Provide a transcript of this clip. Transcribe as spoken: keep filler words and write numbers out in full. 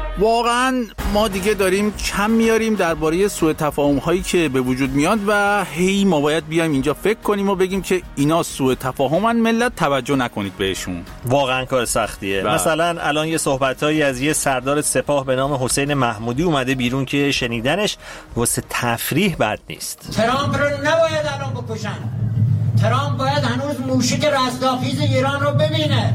واقعا ما دیگه داریم کم میاریم درباره سوء تفاهم هایی که به وجود میاد و هی ما باید بیایم اینجا فکر کنیم و بگیم که اینا سوء تفاهمن، ملت توجه نکنید بهشون. واقعا کار سختیه. با. مثلا الان یه صحبتایی از یه سردار سپاه به نام حسین محمودی اومده بیرون که شنیدنش واسه تفریح بد نیست. ترامپ رو نباید الان بکشن. ترامپ باید هنوز موشک رستاخیز ایران رو ببینه.